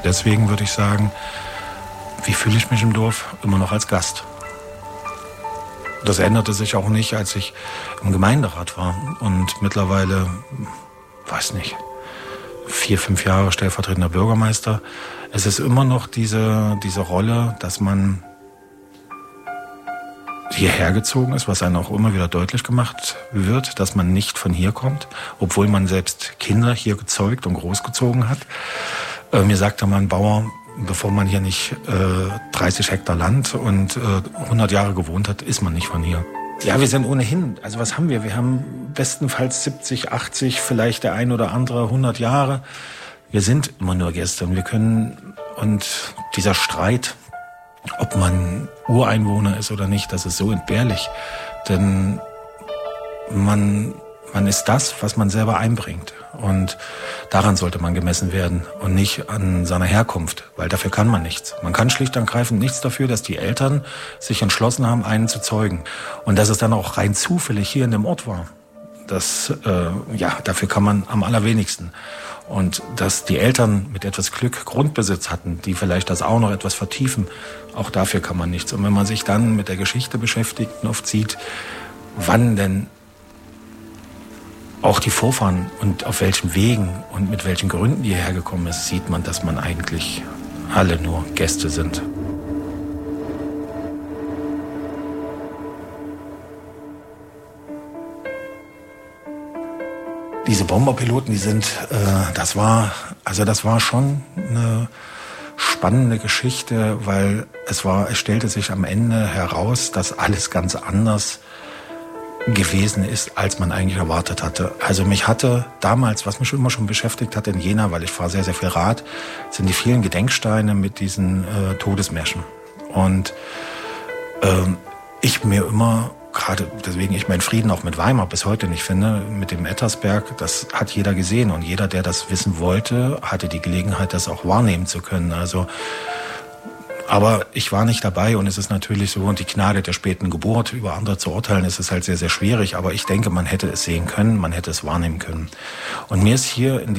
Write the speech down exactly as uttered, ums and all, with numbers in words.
Deswegen würde ich sagen, wie fühle ich mich im Dorf? Immer noch als Gast. Das änderte sich auch nicht, als ich im Gemeinderat war und mittlerweile, weiß nicht, vier, fünf Jahre stellvertretender Bürgermeister. Es ist immer noch diese, diese Rolle, dass man hierher gezogen ist, was einem auch immer wieder deutlich gemacht wird, dass man nicht von hier kommt, obwohl man selbst Kinder hier gezeugt und großgezogen hat. Äh, mir sagte mal ein Bauer, bevor man hier nicht äh, dreißig Hektar Land und äh, hundert Jahre gewohnt hat, ist man nicht von hier. Ja, wir sind ohnehin, also was haben wir? Wir haben bestenfalls siebzig, achtzig, vielleicht der ein oder andere hundert Jahre. Wir sind immer nur Gäste und wir können, und dieser Streit, ob man Ureinwohner ist oder nicht, das ist so entbehrlich. Denn man, man ist das, was man selber einbringt. Und daran sollte man gemessen werden und nicht an seiner Herkunft, weil dafür kann man nichts. Man kann schlicht und ergreifend nichts dafür, dass die Eltern sich entschlossen haben, einen zu zeugen. Und dass es dann auch rein zufällig hier in dem Ort war. Das, äh, ja, dafür kann man am allerwenigsten. Und dass die Eltern mit etwas Glück Grundbesitz hatten, die vielleicht das auch noch etwas vertiefen, auch dafür kann man nichts. Und wenn man sich dann mit der Geschichte beschäftigt und oft sieht, wann denn auch die Vorfahren und auf welchen Wegen und mit welchen Gründen die hierher gekommen ist, sieht man, dass man eigentlich alle nur Gäste sind. Diese Bomberpiloten, die sind, äh, das war, also das war schon eine spannende Geschichte, weil es war, es stellte sich am Ende heraus, dass alles ganz anders gewesen ist, als man eigentlich erwartet hatte. Also mich hatte damals, was mich immer schon beschäftigt hat in Jena, weil ich fahre sehr, sehr viel Rad, sind die vielen Gedenksteine mit diesen äh, Todesmärschen. Und ähm, ich mir immer, gerade deswegen ich meinen Frieden auch mit Weimar bis heute nicht finde, mit dem Ettersberg, das hat jeder gesehen. Und jeder, der das wissen wollte, hatte die Gelegenheit, das auch wahrnehmen zu können. Also aber ich war nicht dabei und es ist natürlich so, und die Gnade der späten Geburt, über andere zu urteilen, ist es halt sehr, sehr schwierig. Aber ich denke, man hätte es sehen können, man hätte es wahrnehmen können. Und mir ist hier in